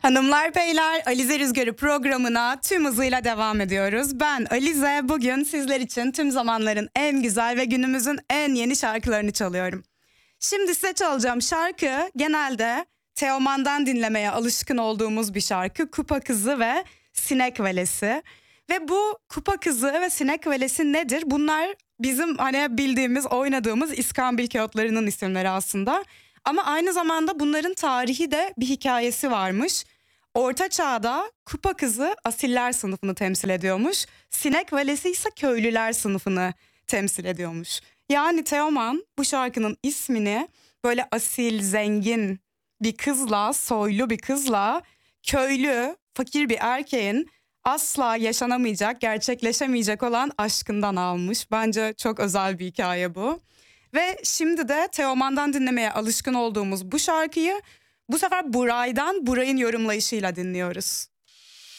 Hanımlar beyler, Alize Rüzgarı programına tüm hızıyla devam ediyoruz. Ben Alize, bugün sizler için tüm zamanların en güzel ve günümüzün en yeni şarkılarını çalıyorum. Şimdi size çalacağım şarkı genelde Teoman'dan dinlemeye alışkın olduğumuz bir şarkı. Kupa Kızı ve Sinek Velesi. Ve bu Kupa Kızı ve Sinek Velesi nedir? Bunlar bizim hani bildiğimiz, oynadığımız iskambil kağıtlarının isimleri aslında. Ama aynı zamanda bunların tarihi de bir hikayesi varmış. Orta Çağ'da Kupa Kızı asiller sınıfını temsil ediyormuş. Sinek Velesi ise köylüler sınıfını temsil ediyormuş. Yani Teoman bu şarkının ismini böyle asil, zengin bir kızla, soylu bir kızla köylü, fakir bir erkeğin asla yaşanamayacak, gerçekleşemeyecek olan aşkından almış. Bence çok özel bir hikaye bu. Ve şimdi de Teoman'dan dinlemeye alışkın olduğumuz bu şarkıyı bu sefer Buray'dan, Buray'ın yorumlayışıyla dinliyoruz.